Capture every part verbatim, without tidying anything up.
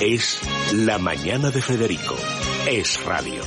Es La Mañana de Federico. Es radio.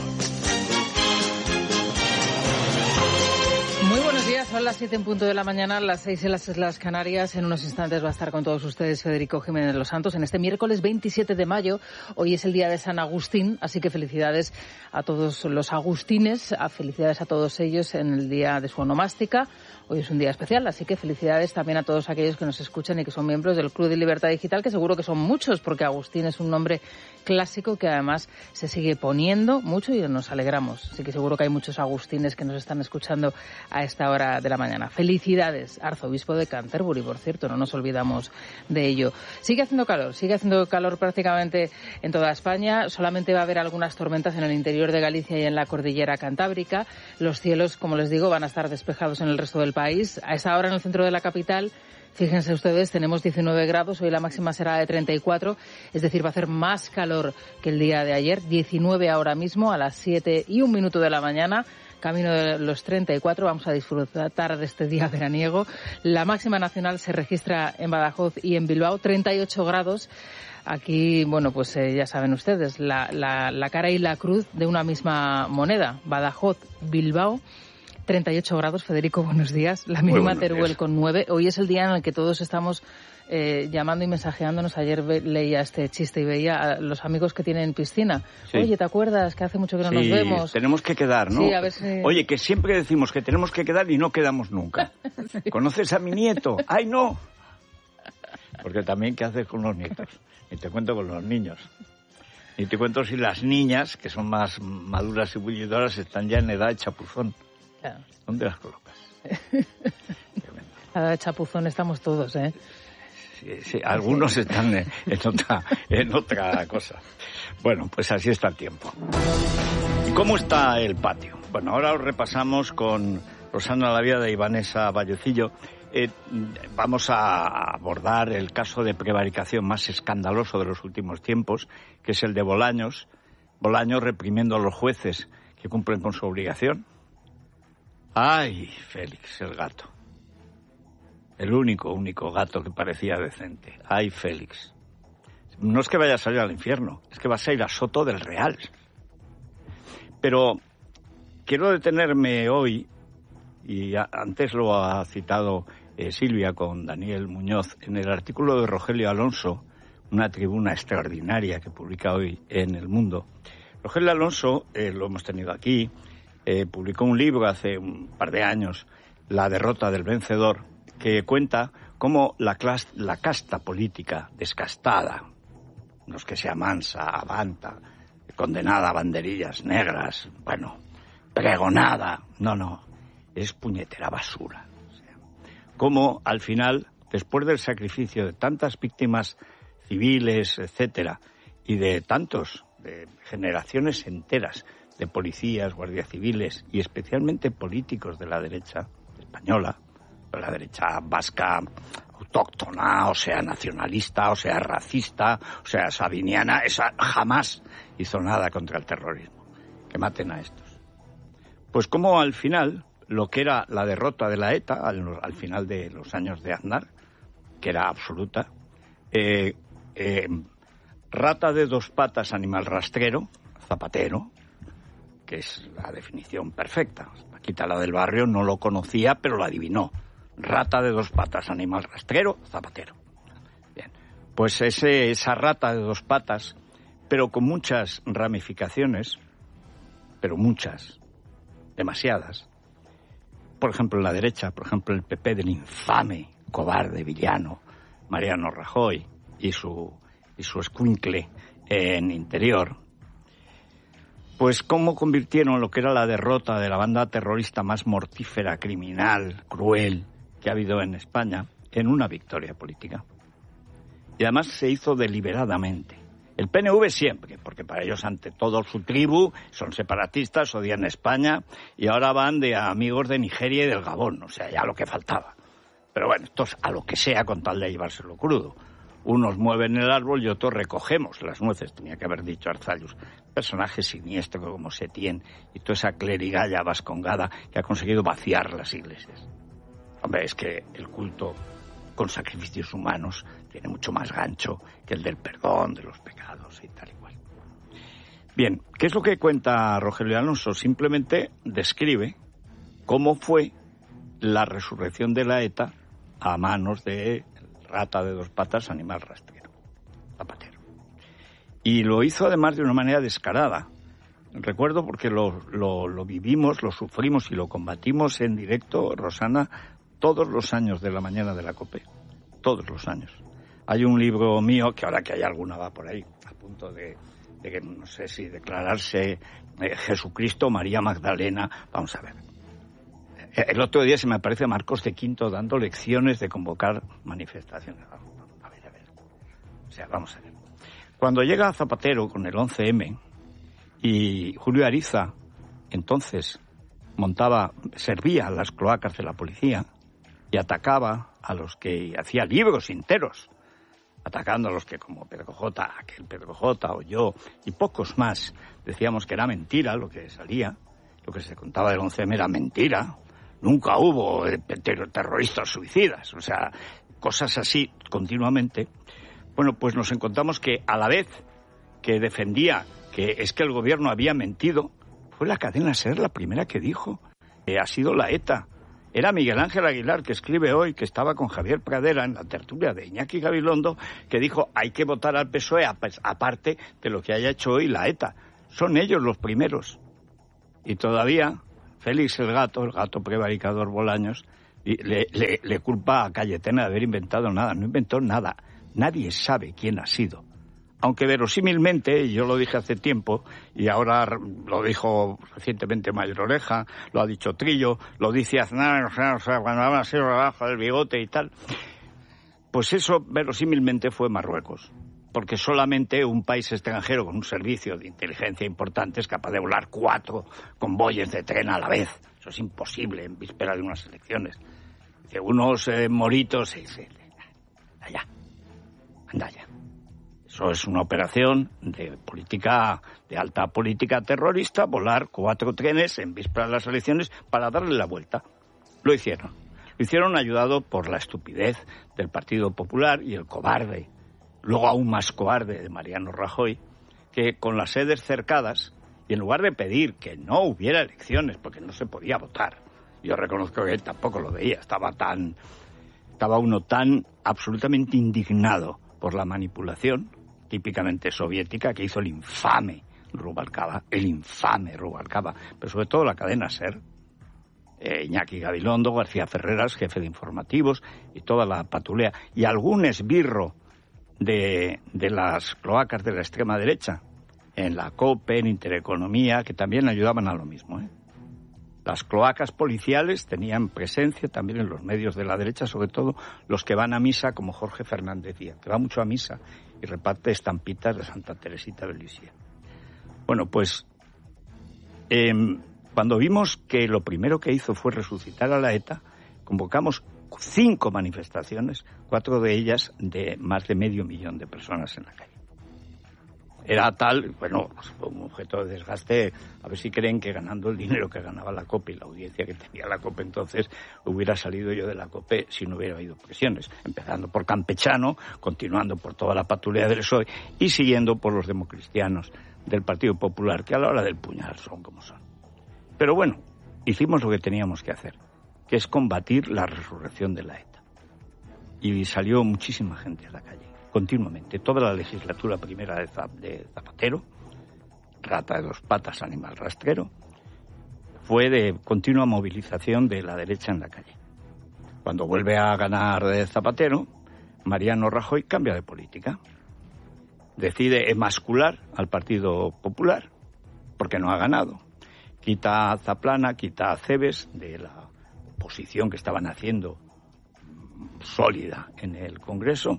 Muy buenos días, son las siete en punto de la mañana, las seis en las Islas Canarias. En unos instantes va a estar con todos ustedes Federico Jiménez Los Santos en este miércoles veintisiete de mayo. Hoy es el día de San Agustín, así que felicidades a todos los agustines, a felicidades a todos ellos en el día de su onomástica. Hoy es un día especial, así que felicidades también a todos aquellos que nos escuchan y que son miembros del Club de Libertad Digital, que seguro que son muchos, porque Agustín es un nombre clásico que además se sigue poniendo mucho y nos alegramos. Así que seguro que hay muchos agustines que nos están escuchando a esta hora de la mañana. Felicidades, arzobispo de Canterbury, por cierto, no nos olvidamos de ello. Sigue haciendo calor, sigue haciendo calor prácticamente en toda España. Solamente va a haber algunas tormentas en el interior de Galicia y en la cordillera cantábrica. Los cielos, como les digo, van a estar despejados en el resto del país. A esa hora en el centro de la capital, fíjense ustedes, tenemos diecinueve grados, hoy la máxima será de treinta y cuatro, es decir, va a hacer más calor que el día de ayer, diecinueve ahora mismo, a las siete y un minuto de la mañana, camino de los treinta y cuatro, vamos a disfrutar de este día veraniego. La máxima nacional se registra en Badajoz y en Bilbao, treinta y ocho grados. Aquí, bueno, pues eh, ya saben ustedes, la, la, la cara y la cruz de una misma moneda, Badajoz, Bilbao. treinta y ocho grados, Federico, buenos días. La mínima Teruel con nueve. Hoy es el día en el que todos estamos eh, llamando y mensajeándonos. Ayer ve, leía este chiste y veía a los amigos que tienen piscina. Sí. Oye, ¿te acuerdas que hace mucho que no sí, nos vemos? Tenemos que quedar, ¿no? Sí, a ver si... Oye, que siempre decimos que tenemos que quedar y no quedamos nunca. Sí. ¿Conoces a mi nieto? ¡Ay, no! Porque también, ¿qué haces con los nietos? Ni te cuento con los niños. Ni te cuento si las niñas, que son más maduras y bullidoras, están ya en edad de chapuzón. Claro. ¿Dónde las colocas? A la chapuzón estamos todos, ¿eh? Sí, sí, algunos están en, en, otra, en otra cosa. Bueno, pues así está el tiempo. ¿Y cómo está el patio? Bueno, ahora os repasamos con Rosana Lavia y Vanessa Vallecillo. Eh, vamos a abordar el caso de prevaricación más escandaloso de los últimos tiempos, que es el de Bolaños. Bolaños reprimiendo a los jueces que cumplen con su obligación. ¡Ay, Félix, el gato! El único, único gato que parecía decente. ¡Ay, Félix! No es que vaya a salir al infierno, es que vas a ir a Soto del Real. Pero quiero detenerme hoy, y antes lo ha citado eh, Silvia con Daniel Muñoz, en el artículo de Rogelio Alonso, una tribuna extraordinaria que publica hoy en El Mundo. Rogelio Alonso, eh, lo hemos tenido aquí, Eh, publicó un libro hace un par de años, La derrota del vencedor, que cuenta cómo la, clas- la casta política descastada, no es que sea mansa, avanta, condenada a banderillas negras, bueno, pregonada, no, no, es puñetera basura. O sea, cómo al final, después del sacrificio de tantas víctimas civiles, etcétera, y de tantos, de generaciones enteras, de policías, guardias civiles y especialmente políticos de la derecha española, de la derecha vasca autóctona, o sea nacionalista, o sea racista, o sea sabiniana, esa jamás hizo nada contra el terrorismo. Que maten a estos. Pues como al final, lo que era la derrota de la ETA, al, al final de los años de Aznar, que era absoluta, eh, eh, rata de dos patas, animal rastrero, zapatero, que es la definición perfecta. Paquita, la del barrio, no lo conocía, pero lo adivinó. Rata de dos patas, animal rastrero, zapatero. Bien, pues ese, esa rata de dos patas, pero con muchas ramificaciones, pero muchas, demasiadas. Por ejemplo, en la derecha, por ejemplo, el P P del infame, cobarde, villano, Mariano Rajoy y su, y su escuincle en Interior. Pues cómo convirtieron lo que era la derrota de la banda terrorista más mortífera, criminal, cruel que ha habido en España en una victoria política. Y además se hizo deliberadamente. El P N V siempre, porque para ellos ante todo su tribu son separatistas, odian España y ahora van de amigos de Nigeria y del Gabón, o sea, ya lo que faltaba. Pero bueno, esto es a lo que sea con tal de llevárselo crudo. Unos mueven el árbol y otros recogemos las nueces, tenía que haber dicho Arzallus. Personaje siniestro como Setién y toda esa clerigalla vascongada que ha conseguido vaciar las iglesias. Hombre, es que el culto con sacrificios humanos tiene mucho más gancho que el del perdón de los pecados. y tal igual. Bien, ¿qué es lo que cuenta Rogelio Alonso? Simplemente describe cómo fue la resurrección de la ETA a manos de rata de dos patas, animal rastrero, Zapatero. Y lo hizo además de una manera descarada. Recuerdo porque lo, lo, lo vivimos, lo sufrimos y lo combatimos en directo, Rosana, todos los años de la mañana de la COPE. Todos los años. Hay un libro mío, que ahora que hay alguna va por ahí, a punto de, de que no sé si declararse eh, Jesucristo, María Magdalena, vamos a ver. El otro día se me aparece Marcos de Quinto dando lecciones de convocar manifestaciones. A ver, a ver. O sea, vamos a ver. Cuando llega Zapatero con el once eme y Julio Ariza, entonces, montaba, servía a las cloacas de la policía y atacaba a los que hacía libros enteros, atacando a los que como Pedro J, aquel Pedro J o yo y pocos más decíamos que era mentira lo que salía, lo que se contaba del once eme era mentira. Nunca hubo ter- terroristas suicidas, o sea, cosas así continuamente. Bueno, pues nos encontramos que a la vez que defendía que es que el gobierno había mentido, fue la cadena SER la primera que dijo que ha sido la ETA. Era Miguel Ángel Aguilar, que escribe hoy, que estaba con Javier Pradera en la tertulia de Iñaki Gabilondo, que dijo hay que votar al P S O E aparte de lo que haya hecho hoy la ETA. Son ellos los primeros. Y todavía Félix el gato, el gato prevaricador Bolaños, le, le, le culpa a Cayetana de haber inventado nada. No inventó nada. Nadie sabe quién ha sido. Aunque verosímilmente, yo lo dije hace tiempo, y ahora lo dijo recientemente Mayor Oreja, lo ha dicho Trillo, lo dice Aznar, o sea, o sea cuando habla así abajo del bigote y tal, pues eso verosímilmente fue Marruecos. Porque solamente un país extranjero con un servicio de inteligencia importante es capaz de volar cuatro convoyes de tren a la vez. Eso es imposible en víspera de unas elecciones. Dice, unos eh, moritos y dice, allá, anda ya. Eso es una operación de política, de alta política terrorista, volar cuatro trenes en víspera de las elecciones para darle la vuelta. Lo hicieron. Lo hicieron ayudado por la estupidez del Partido Popular y el cobarde, luego aún más cobarde, de Mariano Rajoy, que con las sedes cercadas, y en lugar de pedir que no hubiera elecciones, porque no se podía votar, yo reconozco que él tampoco lo veía, estaba tan, estaba uno tan absolutamente indignado por la manipulación, típicamente soviética, que hizo el infame Rubalcaba, el infame Rubalcaba, pero sobre todo la cadena SER, eh, Iñaki Gabilondo, García Ferreras, jefe de informativos, y toda la patulea, y algún esbirro De, de las cloacas de la extrema derecha, en la COPE, en Intereconomía, que también ayudaban a lo mismo, ¿eh? Las cloacas policiales tenían presencia también en los medios de la derecha, sobre todo los que van a misa, como Jorge Fernández Díaz, que va mucho a misa y reparte estampitas de Santa Teresita de Lisieux. Bueno, pues eh, cuando vimos que lo primero que hizo fue resucitar a la ETA, convocamos cinco manifestaciones, cuatro de ellas de más de medio millón de personas en la calle. Era tal, bueno, pues fue un objeto de desgaste, a ver si creen que ganando el dinero que ganaba la COPE y la audiencia que tenía la COPE entonces, hubiera salido yo de la COPE si no hubiera habido presiones, empezando por Campechano, continuando por toda la patrulla del P S O E y siguiendo por los democristianos del Partido Popular, que a la hora del puñal son como son. Pero bueno, hicimos lo que teníamos que hacer, que es combatir la resurrección de la ETA. Y salió muchísima gente a la calle, continuamente. Toda la legislatura primera de Zapatero, rata de dos patas, animal rastrero, fue de continua movilización de la derecha en la calle. Cuando vuelve a ganar Zapatero, Mariano Rajoy cambia de política. Decide emascular al Partido Popular, porque no ha ganado. Quita a Zaplana, quita a Cebes de la posición que estaban haciendo sólida en el Congreso,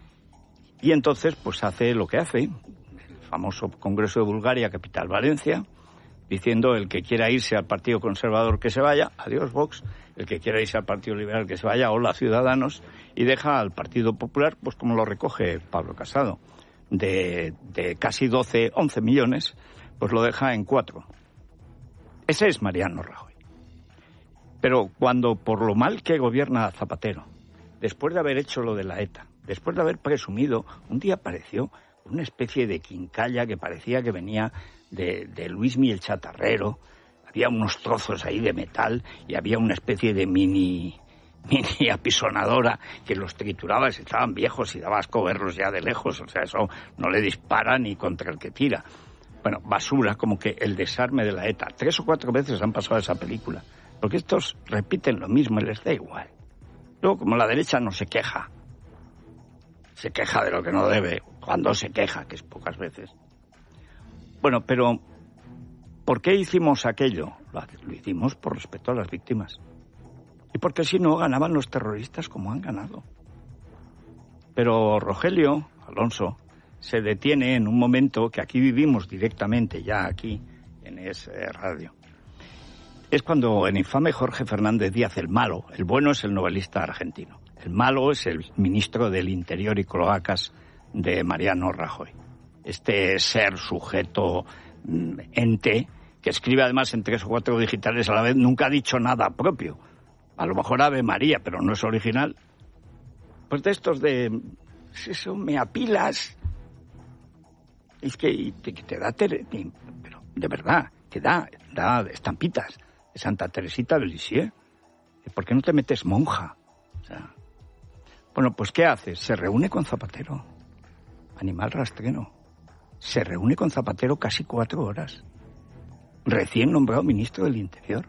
y entonces pues hace lo que hace, el famoso Congreso de Bulgaria, capital Valencia, diciendo el que quiera irse al Partido Conservador que se vaya, adiós Vox, el que quiera irse al Partido Liberal que se vaya, hola Ciudadanos, y deja al Partido Popular, pues como lo recoge Pablo Casado, de, de casi doce, once millones, pues lo deja en cuatro. Ese es Mariano Rajoy. Pero cuando, por lo mal que gobierna Zapatero, después de haber hecho lo de la ETA, después de haber presumido, un día apareció una especie de quincalla que parecía que venía de, de Luismi el Chatarrero. Había unos trozos ahí de metal y había una especie de mini, mini apisonadora que los trituraba, y estaban viejos y daba asco verlos ya de lejos. O sea, eso no le dispara ni contra el que tira. Bueno, basura, como que el desarme de la ETA. Tres o cuatro veces han pasado esa película. Porque estos repiten lo mismo y les da igual. Luego, como la derecha no se queja, se queja de lo que no debe, cuando se queja, que es pocas veces. Bueno, pero ¿por qué hicimos aquello? Lo, lo hicimos por respeto a las víctimas. Y porque si no, ganaban los terroristas como han ganado. Pero Rogelio Alonso se detiene en un momento que aquí vivimos directamente, ya aquí, en ese radio. Es cuando el infame Jorge Fernández Díaz, el malo, el bueno es el novelista argentino, el malo es el ministro del Interior y Cloacas de Mariano Rajoy. Este ser, sujeto, ente, que escribe además en tres o cuatro digitales a la vez, nunca ha dicho nada propio. A lo mejor Ave María, pero no es original. Pues de estos de... eso, me apilas. Es que te, te da... Ter, pero de verdad, te da, da estampitas de Santa Teresita de Lisieux. ¿Por qué no te metes monja? O sea, bueno, pues ¿qué hace? Se reúne con Zapatero. Animal rastrero. Se reúne con Zapatero casi cuatro horas. Recién nombrado ministro del Interior.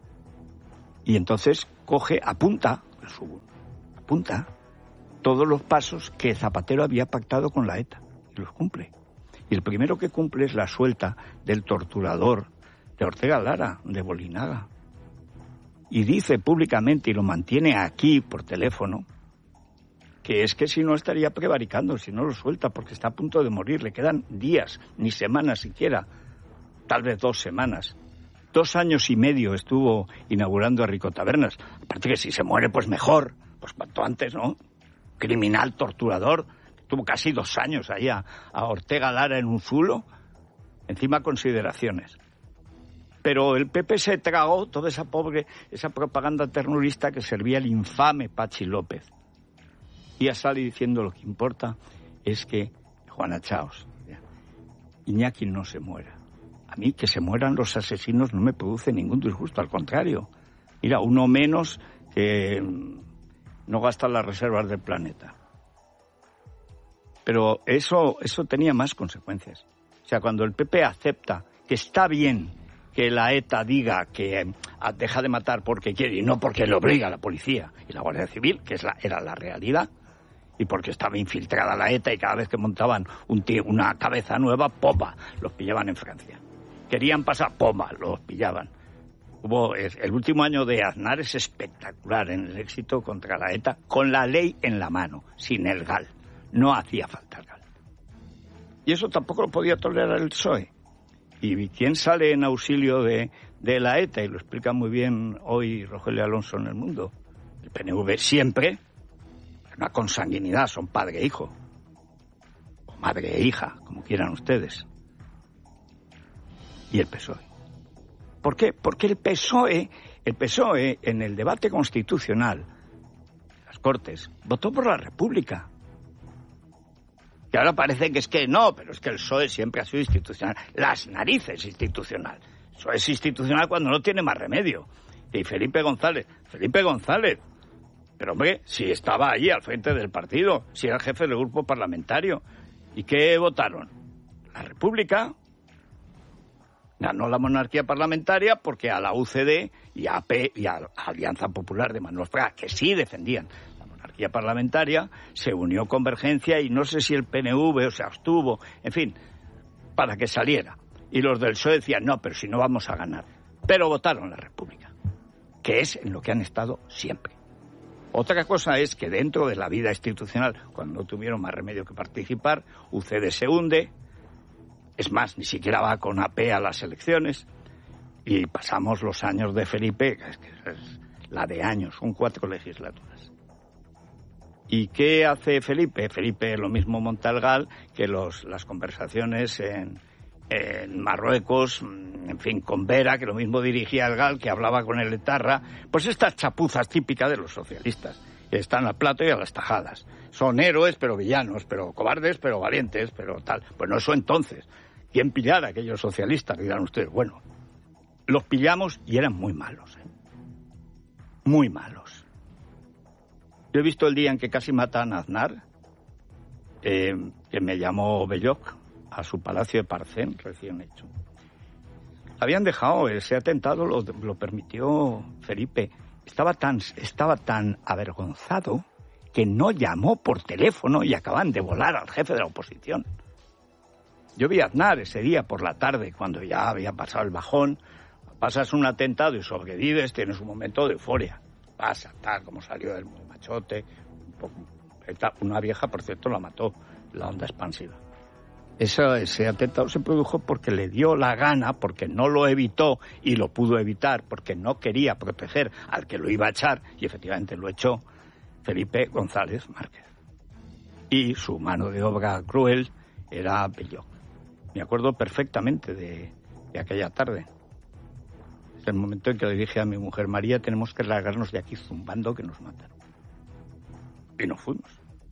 Y entonces coge, apunta, su, apunta todos los pasos que Zapatero había pactado con la ETA. Y los cumple. Y el primero que cumple es la suelta del torturador de Ortega Lara, de Bolinaga. Y dice públicamente, y lo mantiene aquí por teléfono, que es que si no estaría prevaricando, si no lo suelta, porque está a punto de morir. Le quedan días, ni semanas siquiera, tal vez dos semanas. Dos años y medio estuvo inaugurando a Rico Tabernas. Aparte que si se muere, pues mejor. Pues cuanto antes, ¿no? Criminal, torturador. Tuvo casi dos años ahí a, a Ortega Lara en un zulo. Encima consideraciones. Pero el P P se tragó toda esa pobre, esa propaganda ternurista que servía el infame Pachi López. Y ya sale diciendo lo que importa es que Juana Chaos, Iñaki no se muera. A mí que se mueran los asesinos no me produce ningún disgusto, al contrario. Mira, uno menos que no gasta las reservas del planeta. Pero eso, eso tenía más consecuencias. O sea, cuando el P P acepta que está bien que la ETA diga que deja de matar porque quiere y no porque le obliga a la policía y la Guardia Civil, que es la, era la realidad, y porque estaba infiltrada la ETA y cada vez que montaban un tío, una cabeza nueva, ¡pomba!, los pillaban en Francia. Querían pasar, ¡pomba!, los pillaban. Hubo, el último año de Aznar es espectacular en el éxito contra la ETA, con la ley en la mano, sin el G A L. No hacía falta el G A L. Y eso tampoco lo podía tolerar el P S O E. ¿Y quién sale en auxilio de, de la ETA? Y lo explica muy bien hoy Rogelio Alonso en El Mundo. El P N V siempre, una consanguinidad, son padre e hijo. O madre e hija, como quieran ustedes. Y el P S O E. ¿Por qué? Porque el P S O E, el P S O E en el debate constitucional, las Cortes, votó por la República. Y ahora parece que es que no, pero es que el P S O E siempre ha sido institucional. Las narices institucional. El P S O E es institucional cuando no tiene más remedio. Y Felipe González, Felipe González, pero hombre, si estaba allí al frente del partido, si era el jefe del grupo parlamentario. ¿Y qué votaron? La República. Ganó la monarquía parlamentaria porque a la U C D y a A P y a Alianza Popular de Manuel Fraga, que sí defendían la monarquía parlamentaria, se unió Convergencia y no sé si el P N V o se abstuvo, en fin, para que saliera. Y los del P S O E decían, no, pero si no vamos a ganar. Pero votaron la República, que es en lo que han estado siempre. Otra cosa es que dentro de la vida institucional, cuando no tuvieron más remedio que participar, U C D se hunde. Es más, ni siquiera va con A P a las elecciones y pasamos los años de Felipe, es que es la de años, son cuatro legislaturas. ¿Y qué hace Felipe? Felipe lo mismo monta el G A L que los, las conversaciones en, en Marruecos, en fin, con Vera, que lo mismo dirigía el G A L, que hablaba con el etarra, pues estas chapuzas típicas de los socialistas. que están al plato y a las tajadas. Son héroes, pero villanos, pero cobardes, pero valientes, pero tal. Pues no, eso entonces. ¿Quién pillara a aquellos socialistas? Dirán ustedes, bueno, los pillamos y eran muy malos, ¿eh? Muy malos. Yo he visto el día en que casi matan a Aznar, eh, que me llamó Belloc a su palacio de Parcén, recién hecho. Habían dejado ese atentado, lo, lo permitió Felipe. Estaba tan, estaba tan avergonzado que no llamó por teléfono y acaban de volar al jefe de la oposición. Yo vi a Aznar ese día por la tarde, cuando ya había pasado el bajón. Pasas un atentado y sobrevives, tienes un momento de euforia. Pasa, tal, como salió del machote. Un poco, una vieja, por cierto, la mató, la onda expansiva. Ese, ese atentado se produjo porque le dio la gana, porque no lo evitó y lo pudo evitar, porque no quería proteger al que lo iba a echar, y efectivamente lo echó, Felipe González Márquez. Y su mano de obra cruel era Belloc. Me acuerdo perfectamente de, de aquella tarde. Es el momento en que le dije a mi mujer, María, tenemos que largarnos de aquí zumbando que nos matan. Y nos fuimos.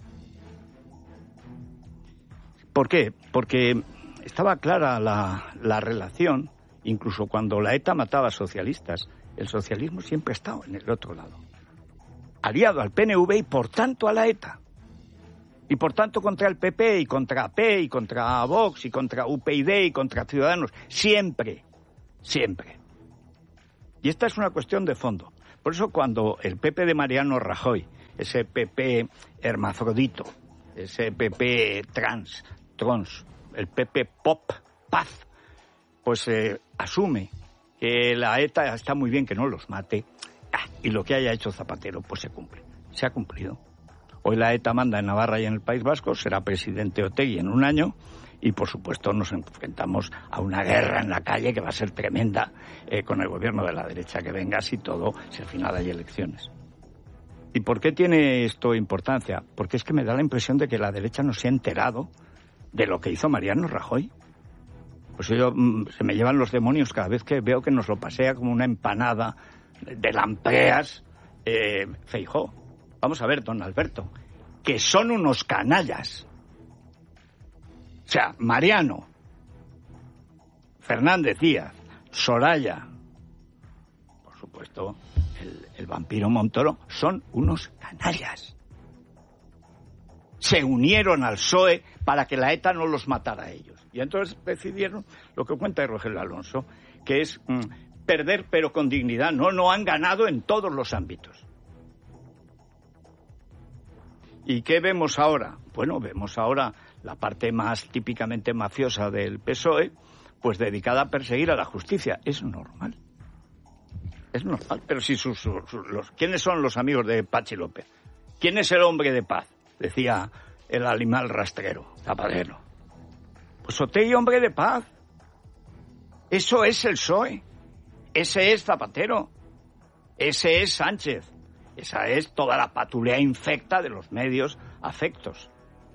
¿Por qué? Porque estaba clara la, la relación, incluso cuando la ETA mataba a socialistas, el socialismo siempre ha estado en el otro lado. Aliado al P N V y por tanto a la ETA. Y por tanto contra el P P y contra P y contra Vox y contra U P y contra Ciudadanos. Siempre, siempre. Y esta es una cuestión de fondo. Por eso cuando el P P de Mariano Rajoy, ese P P hermafrodito, ese P P trans, trans, el P P pop, paz, pues eh, asume que la ETA está muy bien que no los mate, ah, y lo que haya hecho Zapatero pues se cumple, se ha cumplido. Hoy la ETA manda en Navarra y en el País Vasco, será presidente Otegi en un año y, por supuesto, nos enfrentamos a una guerra en la calle que va a ser tremenda eh, con el gobierno de la derecha que venga, si todo, si al final hay elecciones. ¿Y por qué tiene esto importancia? Porque es que me da la impresión de que la derecha no se ha enterado de lo que hizo Mariano Rajoy. Pues yo, mm, se me llevan los demonios cada vez que veo que nos lo pasea como una empanada de lampreas eh, Feijóo. Vamos a ver, don Alberto, que son unos canallas. O sea, Mariano, Fernández Díaz, Soraya, por supuesto, el, el vampiro Montoro, son unos canallas. Se unieron al P S O E para que la ETA no los matara a ellos. Y entonces decidieron lo que cuenta Rogelio Alonso, que es mm, perder pero con dignidad. No, no han ganado en todos los ámbitos. ¿Y qué vemos ahora? Bueno, vemos ahora la parte más típicamente mafiosa del P S O E, pues dedicada a perseguir a la justicia. Es normal. Es normal. Pero si sus, sus, los, ¿quiénes son los amigos de Pachi López? ¿Quién es el hombre de paz? Decía el animal rastrero, Zapatero. Pues Otegi, hombre de paz. Eso es el P S O E. Ese es Zapatero. Ese es Sánchez. Esa es toda la patulea infecta de los medios afectos.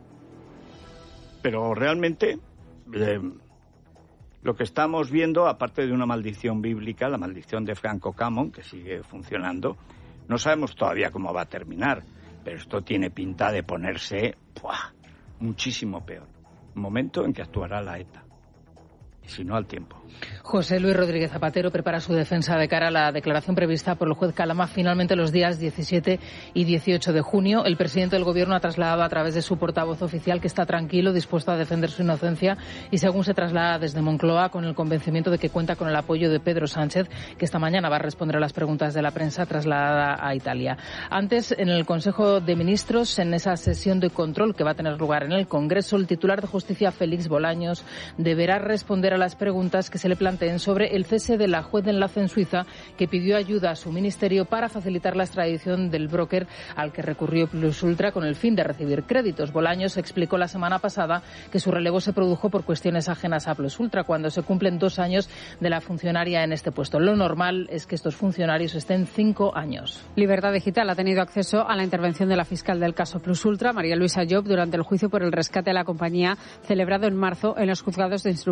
Pero realmente eh, lo que estamos viendo, aparte de una maldición bíblica, la maldición de Franco Camón, que sigue funcionando, no sabemos todavía cómo va a terminar, pero esto tiene pinta de ponerse ¡puah!, muchísimo peor. Un momento en que actuará la ETA. Si no al tiempo. José Luis Rodríguez Zapatero prepara su defensa de cara a la declaración prevista por el juez Calama finalmente los días diecisiete y dieciocho de junio. El presidente del Gobierno ha trasladado a través de su portavoz oficial que está tranquilo, dispuesto a defender su inocencia y, según se traslada desde Moncloa, con el convencimiento de que cuenta con el apoyo de Pedro Sánchez, que esta mañana va a responder a las preguntas de la prensa trasladada a Italia. Antes, en el Consejo de Ministros, en esa sesión de control que va a tener lugar en el Congreso, el titular de Justicia, Félix Bolaños, deberá responder a las preguntas que se le planteen sobre el cese de la juez de enlace en Suiza que pidió ayuda a su ministerio para facilitar la extradición del broker al que recurrió Plus Ultra con el fin de recibir créditos. Bolaños explicó la semana pasada que su relevo se produjo por cuestiones ajenas a Plus Ultra cuando se cumplen dos años de la funcionaria en este puesto. Lo normal es que estos funcionarios estén cinco años. Libertad Digital ha tenido acceso a la intervención de la fiscal del caso Plus Ultra, María Luisa Llop, durante el juicio por el rescate de la compañía celebrado en marzo en los juzgados de instrucción de Madrid.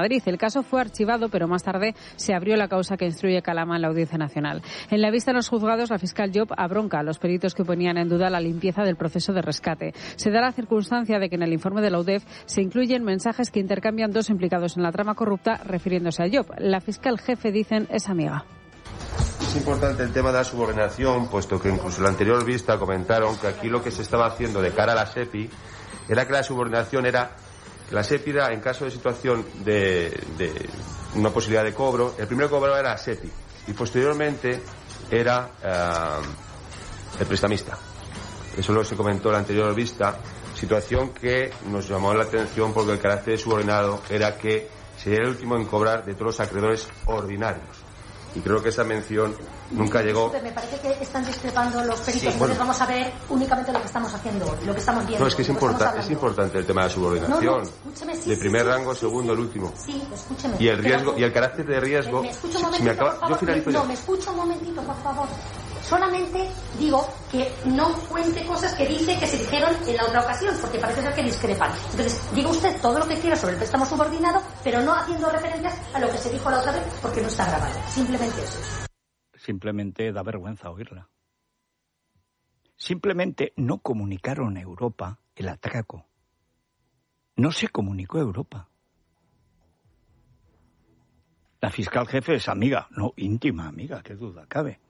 Madrid. El caso fue archivado, pero más tarde se abrió la causa que instruye Calama en la Audiencia Nacional. En la vista en los juzgados, la fiscal Llop abronca a los peritos que ponían en duda la limpieza del proceso de rescate. Se da la circunstancia de que en el informe de la U D E F se incluyen mensajes que intercambian dos implicados en la trama corrupta refiriéndose a Llop. La fiscal jefe, dicen, es amiga. Es importante el tema de la subordinación, puesto que incluso en la anterior vista comentaron que aquí lo que se estaba haciendo de cara a la SEPI era que la subordinación era que la SEPI era, en caso de situación de, de una posibilidad de cobro, el primero cobro era la SEPI y posteriormente era uh, el prestamista. Eso lo se comentó en la anterior vista, situación que nos llamó la atención porque el carácter de subordinado era que sería el último en cobrar de todos los acreedores ordinarios. Y creo que esa mención nunca llegó. Me parece que están discrepando los peritos. Sí, Entonces bueno. vamos a ver únicamente lo que estamos haciendo hoy, lo que estamos viendo. No, es que es, importa, es importante el tema de la subordinación. No, no, escúcheme, sí, de primer sí, rango, sí, segundo, sí, el último. Sí, escúcheme. Y el riesgo Pero, y el carácter de riesgo. Me, me escucha un si, momentito, si me acaba, por favor. yo finalizo no, ya. me escucha un momentito, por favor. Solamente digo que no cuente cosas que dice que se dijeron en la otra ocasión, porque parece ser que discrepan. Entonces, diga usted todo lo que quiera sobre el préstamo subordinado, pero no haciendo referencias a lo que se dijo la otra vez, porque no está grabado. Simplemente eso. Simplemente da vergüenza oírla. Simplemente no comunicaron a Europa el atraco. No se comunicó a Europa. La fiscal jefe es amiga, no íntima amiga, qué duda cabe.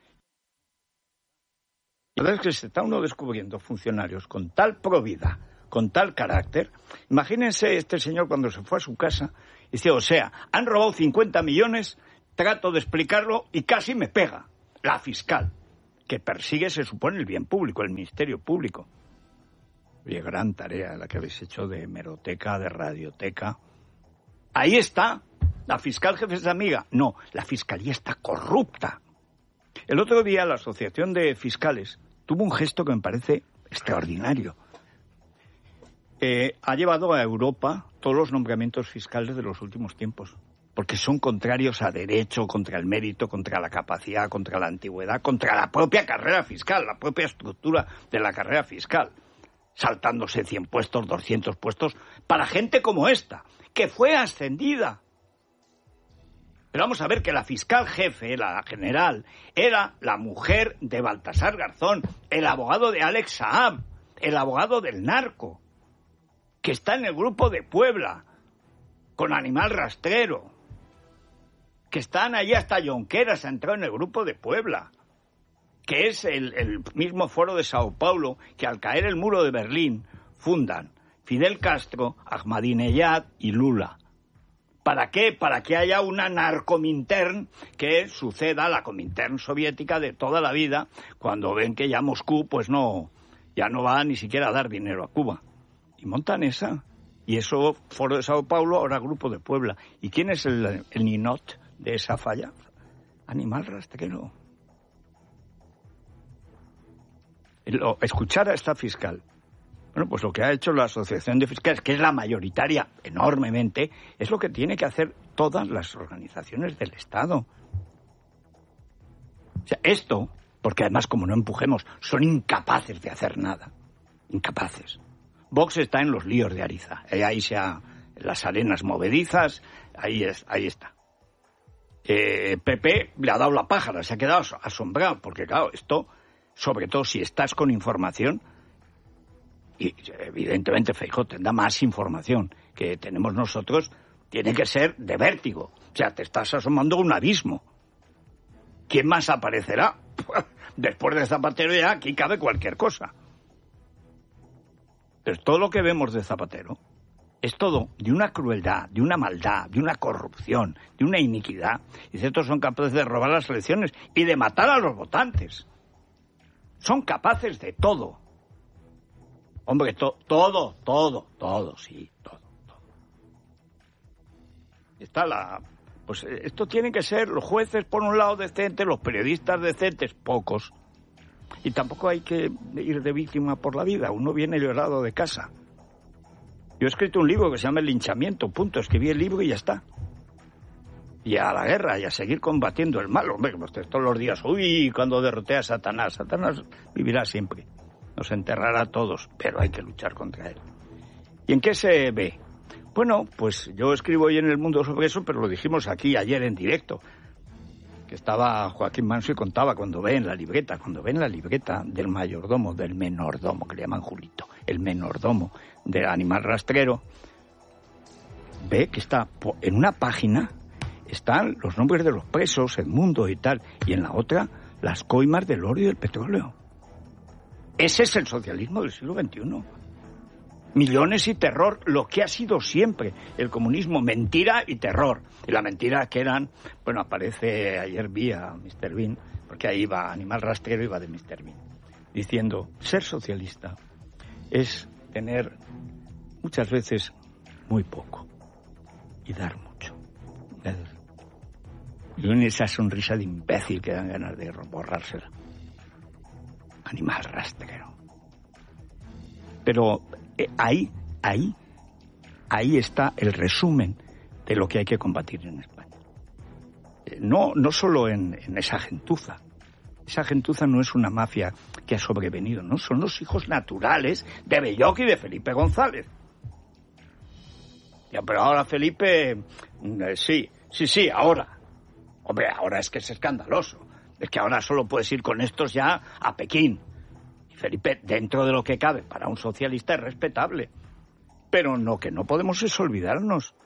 La verdad es que se está uno descubriendo funcionarios con tal probidad, con tal carácter. Imagínense este señor cuando se fue a su casa y dice, o sea, han robado cincuenta millones, trato de explicarlo y casi me pega. La fiscal, que persigue, se supone, el bien público, el Ministerio Público. Oye, gran tarea la que habéis hecho de hemeroteca, de radioteca. Ahí está. La fiscal jefe es amiga. No, la fiscalía está corrupta. El otro día la Asociación de Fiscales tuvo un gesto que me parece extraordinario. Eh, ha llevado a Europa todos los nombramientos fiscales de los últimos tiempos, porque son contrarios a derecho, contra el mérito, contra la capacidad, contra la antigüedad, contra la propia carrera fiscal, la propia estructura de la carrera fiscal, saltándose cien puestos, doscientos puestos, para gente como esta, que fue ascendida. Pero vamos a ver que la fiscal jefe, la general, era la mujer de Baltasar Garzón, el abogado de Alex Saab, el abogado del narco, que está en el grupo de Puebla, con Animal Rastrero, que están allí hasta Jonqueras, ha entrado en el grupo de Puebla, que es el, el mismo foro de Sao Paulo que al caer el muro de Berlín fundan Fidel Castro, Ahmadinejad y Lula. ¿Para qué? Para que haya una narcomintern que suceda a la Comintern soviética de toda la vida, cuando ven que ya Moscú pues no, ya no va ni siquiera a dar dinero a Cuba. Y montan esa. Y eso, Foro de Sao Paulo, ahora Grupo de Puebla. ¿Y quién es el, el ninot de esa falla? Animal Rastrero. Lo, escuchar a esta fiscal. Bueno, pues lo que ha hecho la Asociación de Fiscales, que es la mayoritaria enormemente, es lo que tiene que hacer todas las organizaciones del Estado. O sea, esto, porque además como no empujemos, son incapaces de hacer nada. Incapaces. Vox está en los líos de Ariza. Ahí se ha, las arenas movedizas, ahí, es, ahí está. Eh, P P le ha dado la pájara, se ha quedado asombrado, porque claro, esto, sobre todo si estás con información, y evidentemente Feijóo tendrá más información que tenemos nosotros, tiene que ser de vértigo. O sea, te estás asomando a un abismo. ¿Quién más aparecerá? Después de Zapatero ya aquí cabe cualquier cosa. Pero todo lo que vemos de Zapatero es todo de una crueldad, de una maldad, de una corrupción, de una iniquidad. Y ciertos son capaces de robar las elecciones y de matar a los votantes. Son capaces de todo. Hombre, to, todo, todo, todo, sí, todo, todo. Está la... Pues esto tiene que ser los jueces por un lado decentes, los periodistas decentes, pocos. Y tampoco hay que ir de víctima por la vida, uno viene llorado de casa. Yo he escrito un libro que se llama El linchamiento, punto, escribí el libro y ya está. Y a la guerra, y a seguir combatiendo el mal, hombre, pues todos los días, uy, cuando derroté a Satanás, Satanás vivirá siempre. Nos enterrará a todos, pero hay que luchar contra él. ¿Y en qué se ve? Bueno, pues yo escribo hoy en El Mundo sobre eso, pero lo dijimos aquí ayer en directo, que estaba Joaquín Manso y contaba cuando ve en la libreta, cuando ve en la libreta del mayordomo, del menordomo, que le llaman Julito, el menordomo del animal rastrero, ve que está en una página están los nombres de los presos, Edmundo y tal, y en la otra las coimas del oro y del petróleo. Ese es el socialismo del siglo veintiuno. Millones y terror, lo que ha sido siempre el comunismo, mentira y terror. Y la mentira que eran, bueno, aparece, ayer vi a mister Bean, porque ahí va Animal Rastrero y va de mister Bean, diciendo, ser socialista es tener muchas veces muy poco y dar mucho. Y en esa sonrisa de imbécil que dan ganas de borrársela. Animal Rastrero. Pero eh, ahí, ahí, ahí está el resumen de lo que hay que combatir en España. Eh, no, no solo en, en esa gentuza. Esa gentuza no es una mafia que ha sobrevenido, no, son los hijos naturales de Belloc y de Felipe González. Ya, pero ahora Felipe, eh, sí, sí, sí, ahora. Hombre, ahora es que es escandaloso. Es que ahora solo puedes ir con estos ya a Pekín. Y Felipe, dentro de lo que cabe, para un socialista es respetable. Pero no, que no podemos es olvidarnos.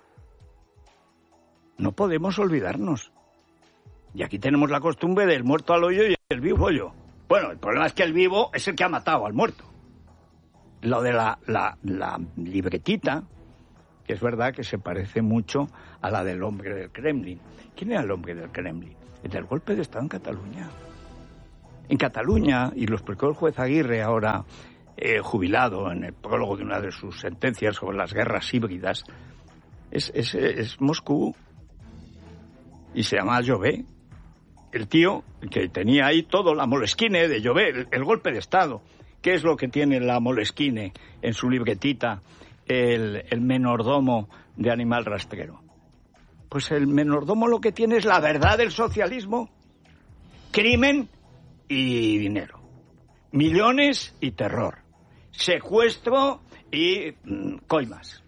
No podemos olvidarnos. Y aquí tenemos la costumbre del muerto al hoyo y el vivo al hoyo. Bueno, el problema es que el vivo es el que ha matado al muerto. Lo de la, la, la libretita, que es verdad que se parece mucho a la del hombre del Kremlin. ¿Quién era el hombre del Kremlin? El del golpe de Estado en Cataluña. En Cataluña, y lo explicó el juez Aguirre, ahora eh, jubilado, en el prólogo de una de sus sentencias sobre las guerras híbridas, es, es, es Moscú. Y se llama Jové. El tío que tenía ahí todo, la Moleskine de Jové, el, el golpe de Estado. ¿Qué es lo que tiene la Moleskine en su libretita, el, el menordomo de Animal Rastrero? Pues el menordomo lo que tiene es la verdad del socialismo, crimen y dinero, millones y terror, secuestro y mmm, coimas,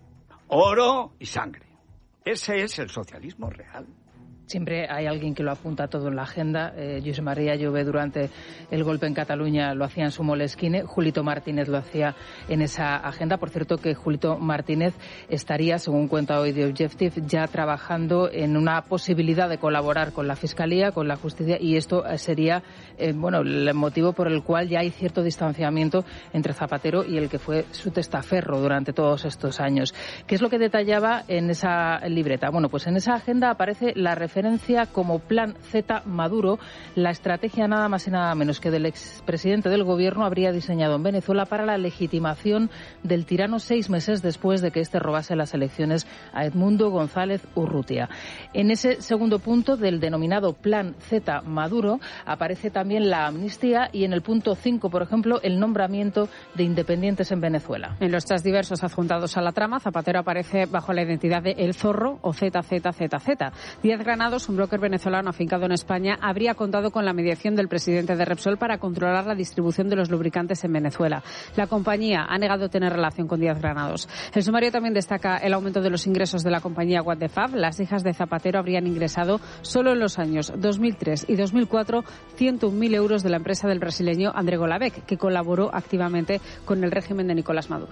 oro y sangre. Ese es el socialismo real. Siempre hay alguien que lo apunta todo en la agenda. Eh, Josep María Jové durante el golpe en Cataluña lo hacía en su Moleskine. Julito Martínez lo hacía en esa agenda. Por cierto que Julito Martínez estaría, según cuenta hoy The Objective, ya trabajando en una posibilidad de colaborar con la Fiscalía, con la Justicia, y esto sería eh, bueno, el motivo por el cual ya hay cierto distanciamiento entre Zapatero y el que fue su testaferro durante todos estos años. ¿Qué es lo que detallaba en esa libreta? Bueno, pues en esa agenda aparece la referencia como Plan Z Maduro, la estrategia nada más y nada menos que del expresidente del gobierno habría diseñado en Venezuela para la legitimación del tirano seis meses después de que éste robase las elecciones a Edmundo González Urrutia. En ese segundo punto del denominado Plan Z Maduro aparece también la amnistía y en el punto cinco, por ejemplo, el nombramiento de independientes en Venezuela. En los chats diversos adjuntados a la trama, Zapatero aparece bajo la identidad de El Zorro o Z Z Z Z. Díaz Granados, un broker venezolano afincado en España, habría contado con la mediación del presidente de Repsol para controlar la distribución de los lubricantes en Venezuela. La compañía ha negado tener relación con Díaz Granados. El sumario también destaca el aumento de los ingresos de la compañía What the Fab. Las hijas de Zapatero habrían ingresado solo en los años dos mil tres y dos mil cuatro ciento un mil euros de la empresa del brasileño André Golavec, que colaboró activamente con el régimen de Nicolás Maduro.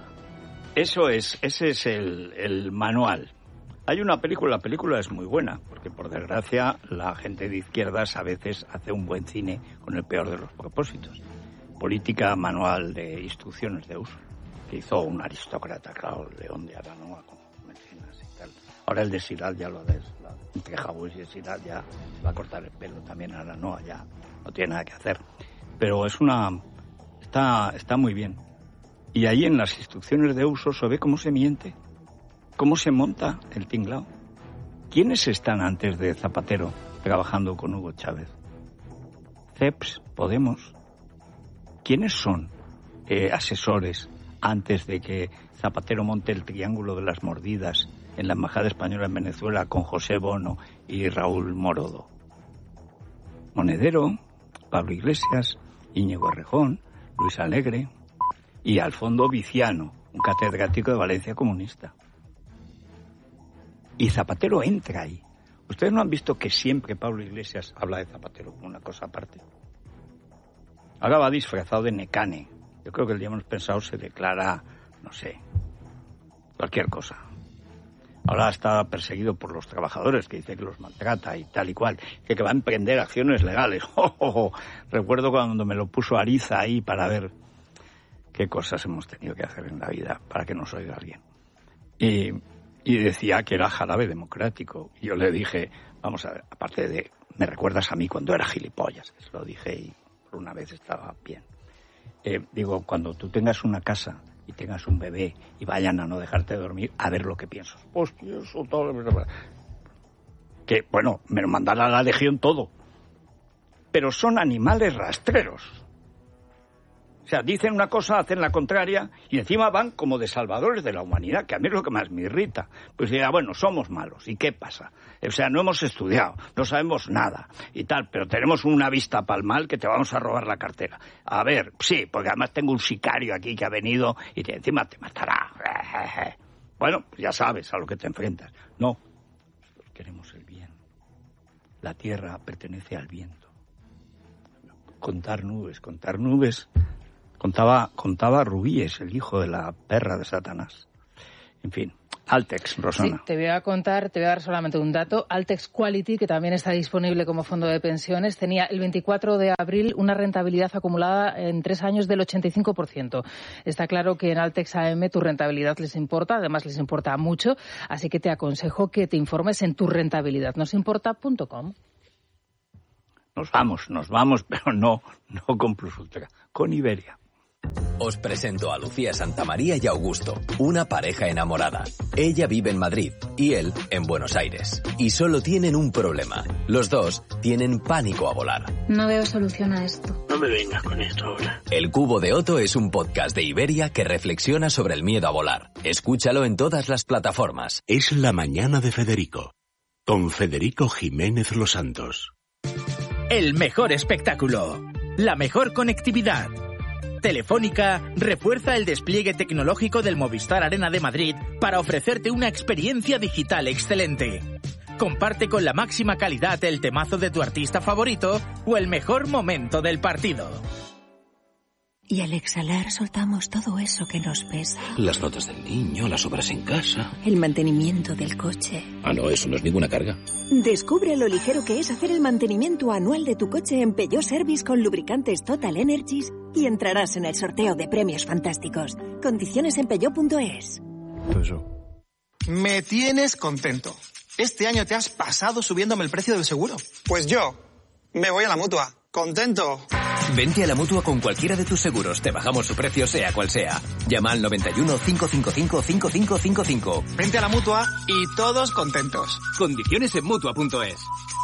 Eso es, ese es el, el manual. Hay una película, la película es muy buena, porque por desgracia la gente de izquierdas a veces hace un buen cine con el peor de los propósitos. Política Manual de Instrucciones de Uso, que hizo un aristócrata, claro, León de Aranoa, con mecenas y tal. Ahora el de Siral ya lo des, la, entre Jabús y Siral ya se va a cortar el pelo también a Aranoa, ya no tiene nada que hacer. Pero es una... está, está muy bien. Y ahí en las Instrucciones de Uso se ve cómo se miente. ¿Cómo se monta el tinglao? ¿Quiénes están antes de Zapatero trabajando con Hugo Chávez? C E P S, Podemos. ¿Quiénes son eh, asesores antes de que Zapatero monte el triángulo de las mordidas en la Embajada Española en Venezuela con José Bono y Raúl Morodo? Monedero, Pablo Iglesias, Íñigo Errejón, Luis Alegre y al fondo Viciano, un catedrático de Valencia comunista. Y Zapatero entra ahí. ¿Ustedes no han visto que siempre Pablo Iglesias habla de Zapatero como una cosa aparte? Ahora va disfrazado de Necane. Yo creo que el día hemos pensado se declara, no sé, cualquier cosa. Ahora está perseguido por los trabajadores, que dice que los maltrata y tal y cual, que, que va a emprender acciones legales. Oh, oh, oh. Recuerdo cuando me lo puso Ariza ahí para ver qué cosas hemos tenido que hacer en la vida para que nos oiga alguien. Y, y decía que era jarabe democrático. Y yo le dije, vamos a ver, aparte de, me recuerdas a mí cuando era gilipollas, que se lo dije y por una vez estaba bien. Eh, digo, cuando tú tengas una casa y tengas un bebé y vayan a no dejarte dormir, a ver lo que piensas. Hostia, eso todo... Que, bueno, me lo mandará la Legión todo. Pero son animales rastreros. O sea, dicen una cosa, hacen la contraria y encima van como de salvadores de la humanidad, que a mí es lo que más me irrita. Pues dirá, bueno, somos malos, ¿y qué pasa? O sea, no hemos estudiado, no sabemos nada y tal, pero tenemos una vista palmal que te vamos a robar la cartera. A ver, sí, porque además tengo un sicario aquí que ha venido y que encima te matará. Bueno, pues ya sabes a lo que te enfrentas. No, queremos el bien. La tierra pertenece al viento. Contar nubes, contar nubes... Contaba, contaba Rubíes, el hijo de la perra de Satanás. En fin, Altex, Rosana. Sí, te voy a contar, te voy a dar solamente un dato. Altex Quality, que también está disponible como fondo de pensiones, tenía el veinticuatro de abril una rentabilidad acumulada en tres años del ochenta y cinco por ciento. Está claro que en Altex A M tu rentabilidad les importa, además les importa mucho, así que te aconsejo que te informes en tu rentabilidad nosimporta punto com. Nos vamos, nos vamos, pero no, no con Plus Ultra, con Iberia. Os presento a Lucía Santamaría y Augusto, una pareja enamorada. Ella vive en Madrid y él en Buenos Aires. Y solo tienen un problema. Los dos tienen pánico a volar. No veo solución a esto. No me vengas con esto ahora. El Cubo de Otto es un podcast de Iberia que reflexiona sobre el miedo a volar. Escúchalo en todas las plataformas. Es la mañana de Federico, con Federico Jiménez Los Santos. El mejor espectáculo, la mejor conectividad. Telefónica refuerza el despliegue tecnológico del Movistar Arena de Madrid para ofrecerte una experiencia digital excelente. Comparte con la máxima calidad el temazo de tu artista favorito o el mejor momento del partido. Y al exhalar soltamos todo eso que nos pesa. Las notas del niño, las obras en casa. El mantenimiento del coche. Ah, no, eso no es ninguna carga. Descubre lo ligero que es hacer el mantenimiento anual de tu coche en Peugeot Service con lubricantes Total Energies y entrarás en el sorteo de premios fantásticos. Condiciones en peugeot punto es. Me tienes contento. Este año te has pasado subiéndome el precio del seguro. Pues yo me voy a la Mutua. ¡Contento! Vente a la Mutua con cualquiera de tus seguros. Te bajamos su precio sea cual sea. Llama al noventa y uno, cinco cinco cinco, cinco cinco cinco cinco. Vente a la Mutua y todos contentos. Condiciones en mutua punto es.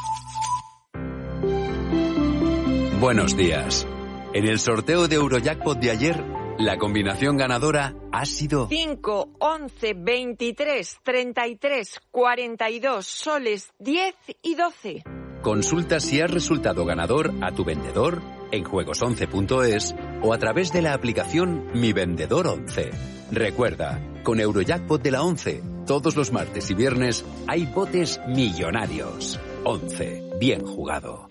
Buenos días. En el sorteo de Eurojackpot de ayer, la combinación ganadora ha sido cinco, once, veintitrés, treinta y tres, cuarenta y dos, soles, diez y doce. Consulta si has resultado ganador a tu vendedor en juegos once punto es o a través de la aplicación Mi Vendedor once. Recuerda, con Eurojackpot de la once, todos los martes y viernes hay botes millonarios. once. Bien jugado.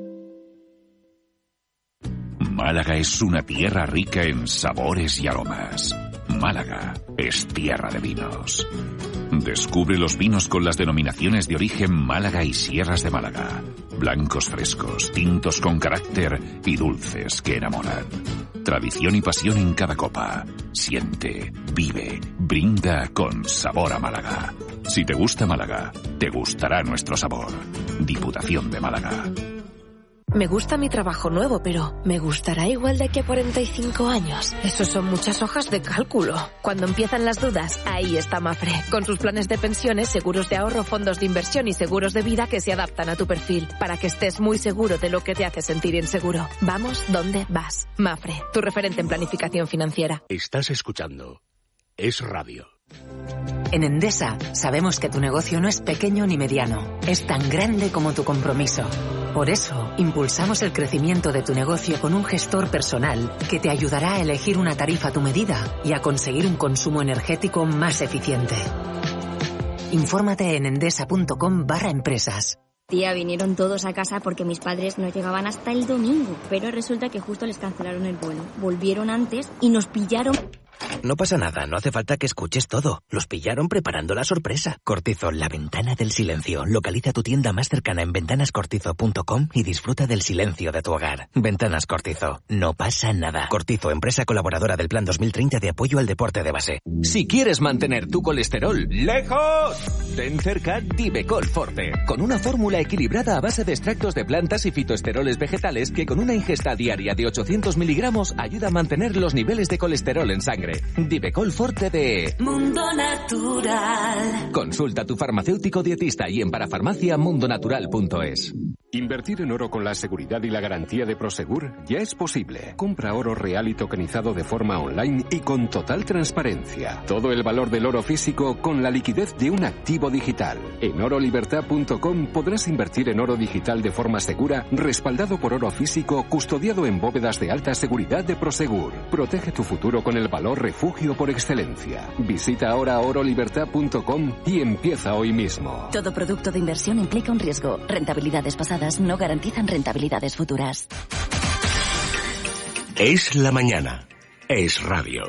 Málaga es una tierra rica en sabores y aromas. Málaga es tierra de vinos. Descubre los vinos con las denominaciones de origen Málaga y Sierras de Málaga. Blancos frescos, tintos con carácter y dulces que enamoran. Tradición y pasión en cada copa. Siente, vive, brinda con sabor a Málaga. Si te gusta Málaga, te gustará nuestro sabor. Diputación de Málaga. Me gusta mi trabajo nuevo, pero ¿me gustará igual de aquí a cuarenta y cinco años? Eso son muchas hojas de cálculo. Cuando empiezan las dudas, ahí está Mafre, con sus planes de pensiones, seguros de ahorro, fondos de inversión y seguros de vida que se adaptan a tu perfil, para que estés muy seguro de lo que te hace sentir inseguro. Vamos donde vas. Mafre, tu referente en planificación financiera. Estás escuchando Es Radio. En Endesa sabemos que tu negocio no es pequeño ni mediano, es tan grande como tu compromiso. Por eso, impulsamos el crecimiento de tu negocio con un gestor personal que te ayudará a elegir una tarifa a tu medida y a conseguir un consumo energético más eficiente. Infórmate en endesa.com barra empresas. Tía, vinieron todos a casa porque mis padres no llegaban hasta el domingo, pero resulta que justo les cancelaron el vuelo. Volvieron antes y nos pillaron... No pasa nada, no hace falta que escuches todo. Los pillaron preparando la sorpresa. Cortizo, la ventana del silencio. Localiza tu tienda más cercana en ventanas cortizo punto com y disfruta del silencio de tu hogar. Ventanas Cortizo, no pasa nada. Cortizo, empresa colaboradora del Plan dos mil treinta de apoyo al deporte de base. Si quieres mantener tu colesterol lejos, ten cerca Divecol Forte, con una fórmula equilibrada a base de extractos de plantas y fitoesteroles vegetales que con una ingesta diaria de ochocientos miligramos ayuda a mantener los niveles de colesterol en sangre. Divecol Forte de Mundo Natural. Consulta a tu farmacéutico dietista y en parafarmacia mundonatural punto es. Invertir en oro con la seguridad y la garantía de Prosegur ya es posible. Compra oro real y tokenizado de forma online y con total transparencia. Todo el valor del oro físico con la liquidez de un activo digital. En oro libertad punto com podrás invertir en oro digital de forma segura, respaldado por oro físico, custodiado en bóvedas de alta seguridad de Prosegur. Protege tu futuro con el valor refugio por excelencia. Visita ahora oro libertad punto com y empieza hoy mismo. Todo producto de inversión implica un riesgo. Rentabilidades pasadas no garantizan rentabilidades futuras. Es la mañana. Es radio.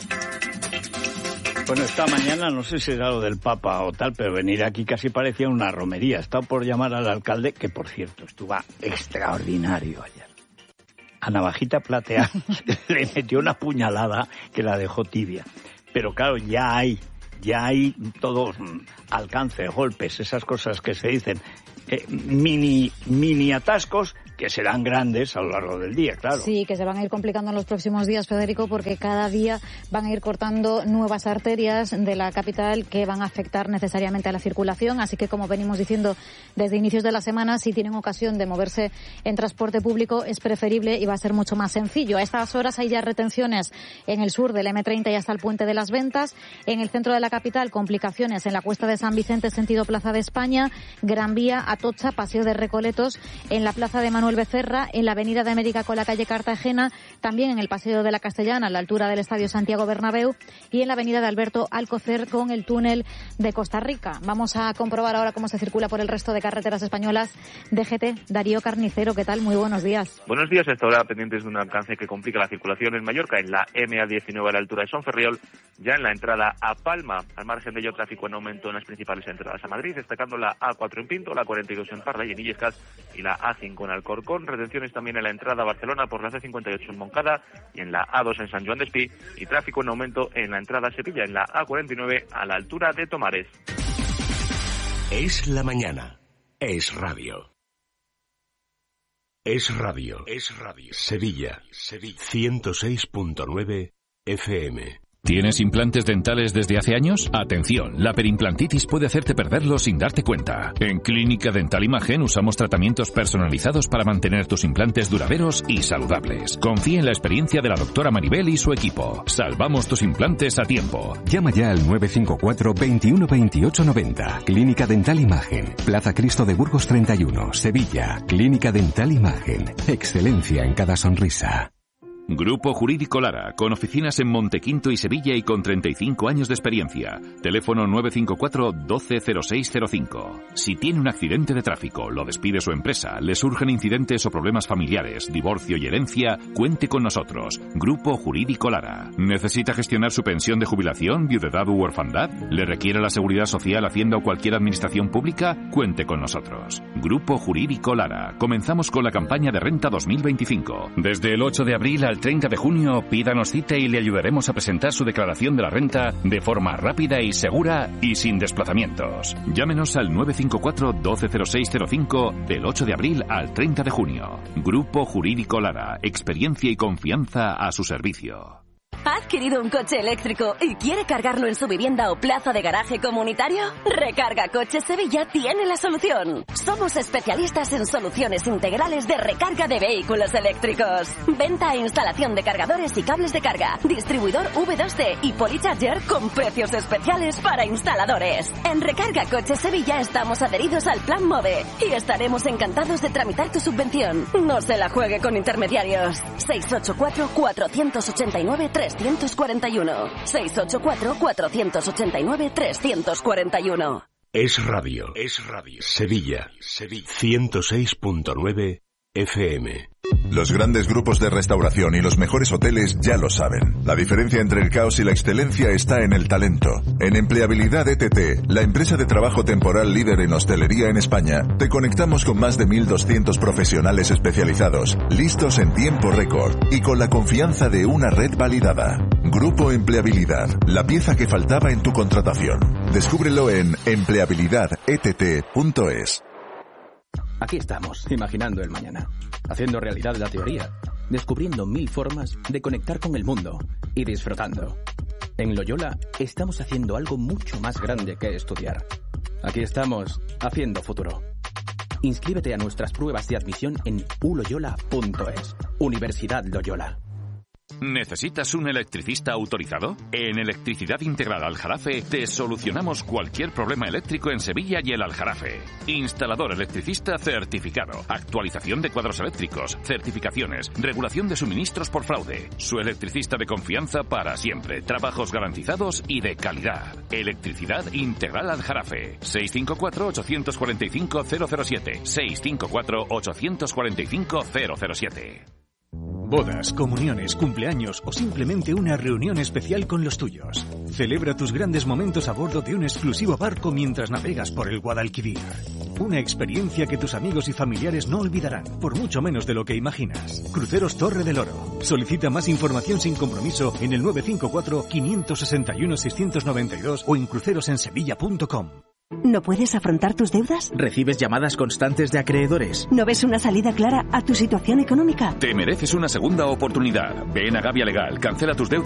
Bueno, esta mañana, no sé si era lo del Papa o tal, pero venir aquí casi parecía una romería. He estado por llamar al alcalde, que por cierto, estuvo extraordinario ayer. A navajita plateada le metió una puñalada que la dejó tibia. Pero claro, ya hay, ya hay todos alcance, golpes, esas cosas que se dicen. Eh, mini mini atascos que serán grandes a lo largo del día, claro. Sí, que se van a ir complicando en los próximos días, Federico, porque cada día van a ir cortando nuevas arterias de la capital que van a afectar necesariamente a la circulación. Así que, como venimos diciendo desde inicios de la semana, si tienen ocasión de moverse en transporte público, es preferible y va a ser mucho más sencillo. A estas horas hay ya retenciones en el sur del eme treinta y hasta el Puente de las Ventas. En el centro de la capital, complicaciones en la Cuesta de San Vicente, sentido Plaza de España, Gran Vía, Atocha, Paseo de Recoletos, en la Plaza de Manuel Becerra, en la Avenida de América con la calle Cartagena, también en el Paseo de la Castellana, a la altura del Estadio Santiago Bernabéu, y en la Avenida de Alberto Alcocer con el túnel de Costa Rica. Vamos a comprobar ahora cómo se circula por el resto de carreteras españolas. D G T, Darío Carnicero, ¿qué tal? Muy buenos días. Buenos días. Hasta ahora pendientes de un alcance que complica la circulación en Mallorca, en la eme a diecinueve a la altura de Sonferriol, ya en la entrada a Palma. Al margen de ello, tráfico en aumento en las principales entradas a Madrid, destacando la a cuatro en Pinto, la cuarenta y dos en Parla y en Illescas y la a cinco en Alcorcón. Retenciones también en la entrada a Barcelona por la ce cincuenta y ocho en Moncada y en la a dos en San Joan Despí, y tráfico en aumento en la entrada a Sevilla, en la a cuarenta y nueve a la altura de Tomares. Es la mañana. Es radio. Es radio. Es radio. Sevilla. Sevilla. ciento seis punto nueve F M. ¿Tienes implantes dentales desde hace años? Atención, la perimplantitis puede hacerte perderlos sin darte cuenta. En Clínica Dental Imagen usamos tratamientos personalizados para mantener tus implantes duraderos y saludables. Confía en la experiencia de la doctora Maribel y su equipo. Salvamos tus implantes a tiempo. Llama ya al nueve cinco cuatro, veintiuno, veintiocho, noventa. Clínica Dental Imagen. Plaza Cristo de Burgos treinta y uno, Sevilla. Clínica Dental Imagen. Excelencia en cada sonrisa. Grupo Jurídico Lara, con oficinas en Montequinto y Sevilla y con treinta y cinco años de experiencia. Teléfono nueve cinco cuatro, doce, cero seis cero cinco. Si tiene un accidente de tráfico, lo despide su empresa, le surgen incidentes o problemas familiares, divorcio y herencia, cuente con nosotros. Grupo Jurídico Lara. ¿Necesita gestionar su pensión de jubilación, viudedad u orfandad? ¿Le requiere la Seguridad Social, Hacienda o cualquier administración pública? Cuente con nosotros. Grupo Jurídico Lara. Comenzamos con la campaña de renta dos mil veinticinco. Desde el ocho de abril al treinta de junio, pídanos cita y le ayudaremos a presentar su declaración de la renta de forma rápida y segura y sin desplazamientos. Llámenos al nueve cinco cuatro, doce, cero seis cero cinco del ocho de abril al treinta de junio. Grupo Jurídico Lara. Experiencia y confianza a su servicio. ¿Ha adquirido un coche eléctrico y quiere cargarlo en su vivienda o plaza de garaje comunitario? Recarga Coches Sevilla tiene la solución. Somos especialistas en soluciones integrales de recarga de vehículos eléctricos. Venta e instalación de cargadores y cables de carga. Distribuidor V dos C y Polycharger con precios especiales para instaladores. En Recarga Coches Sevilla estamos adheridos al Plan MOVE y estaremos encantados de tramitar tu subvención. No se la juegue con intermediarios. seis ocho cuatro, cuatro ocho nueve, tres cuatro uno. seis ocho cuatro, cuatro ocho nueve, tres cuatro uno. Es radio. Es radio. Sevilla. Sevilla. ciento seis punto nueve F M. Los grandes grupos de restauración y los mejores hoteles ya lo saben. La diferencia entre el caos y la excelencia está en el talento. En Empleabilidad E T T, la empresa de trabajo temporal líder en hostelería en España, te conectamos con más de mil doscientos profesionales especializados, listos en tiempo récord y con la confianza de una red validada. Grupo Empleabilidad, la pieza que faltaba en tu contratación. Descúbrelo en empleabilidad e t t punto es. Aquí estamos, imaginando el mañana, haciendo realidad la teoría, descubriendo mil formas de conectar con el mundo y disfrutando. En Loyola estamos haciendo algo mucho más grande que estudiar. Aquí estamos, haciendo futuro. Inscríbete a nuestras pruebas de admisión en u loyola punto es. Universidad Loyola. ¿Necesitas un electricista autorizado? En Electricidad Integral Aljarafe te solucionamos cualquier problema eléctrico en Sevilla y el Aljarafe. Instalador electricista certificado, actualización de cuadros eléctricos, certificaciones, regulación de suministros por fraude. Su electricista de confianza para siempre, trabajos garantizados y de calidad. Electricidad Integral Aljarafe. seis cinco cuatro, ocho cuatro cinco, cero cero siete. seis cinco cuatro, ocho cuatro cinco, cero cero siete. Bodas, comuniones, cumpleaños o simplemente una reunión especial con los tuyos. Celebra tus grandes momentos a bordo de un exclusivo barco mientras navegas por el Guadalquivir. Una experiencia que tus amigos y familiares no olvidarán, por mucho menos de lo que imaginas. Cruceros Torre del Oro. Solicita más información sin compromiso en el nueve cinco cuatro, cinco seis uno, seis nueve dos o en crucerosensevilla punto com. ¿No puedes afrontar tus deudas? ¿Recibes llamadas constantes de acreedores? ¿No ves una salida clara a tu situación económica? Te mereces una segunda oportunidad. Ven a Gavia Legal, cancela tus deudas